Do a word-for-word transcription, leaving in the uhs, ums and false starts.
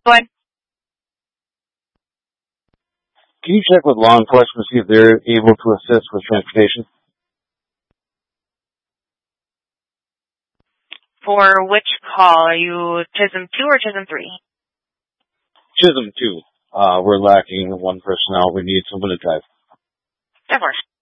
Go ahead. Can you check with law enforcement to see if they're able to assist with transportation? For which call? Are you Chisholm two or Chisholm three? Chisholm two. Uh, we're lacking one personnel. We need someone to drive. Of course.